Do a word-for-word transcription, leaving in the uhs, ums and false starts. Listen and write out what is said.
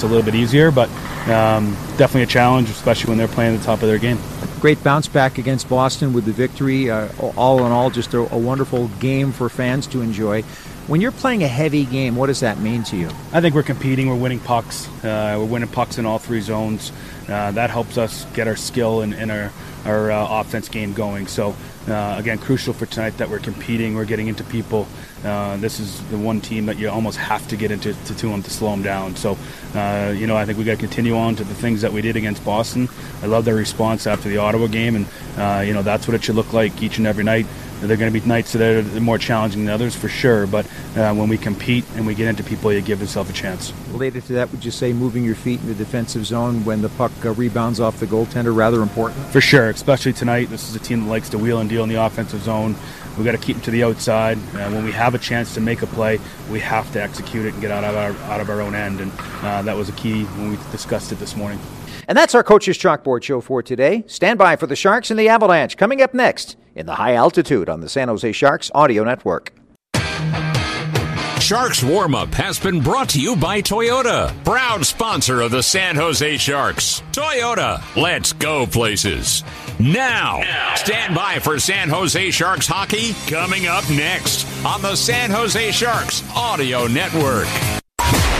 it's a little bit easier, but um, definitely a challenge, especially when they're playing at the top of their game. Great bounce back against Boston with the victory. Uh, all in all, just a, a wonderful game for fans to enjoy. When you're playing a heavy game, what does that mean to you? I think we're competing. We're winning pucks. Uh, we're winning pucks in all three zones. Uh, that helps us get our skill and, and our, our uh, offense game going. So, uh, again, crucial for tonight that we're competing. We're getting into people. Uh, this is the one team that you almost have to get into to, to them to slow them down. So, uh, you know, I think we got to continue on to the things that we did against Boston. I love their response after the Ottawa game, and, uh, you know, that's what it should look like each and every night. There are going to be nights that are more challenging than others, for sure, but uh, when we compete and we get into people, you give yourself a chance. Related to that, would you say moving your feet in the defensive zone when the puck uh, rebounds off the goaltender, rather important? For sure, especially tonight. This is a team that likes to wheel and deal in the offensive zone. We've got to keep them to the outside. Uh, when we have a chance to make a play, we have to execute it and get out of our, out of our own end, and uh, that was a key when we discussed it this morning. And that's our Coach's Chalkboard show for today. Stand by for the Sharks and the Avalanche coming up next in the High Altitude on the San Jose Sharks Audio Network. Sharks Warm-Up has been brought to you by Toyota, proud sponsor of the San Jose Sharks. Toyota, let's go places. Now, now, stand by for San Jose Sharks hockey coming up next on the San Jose Sharks Audio Network.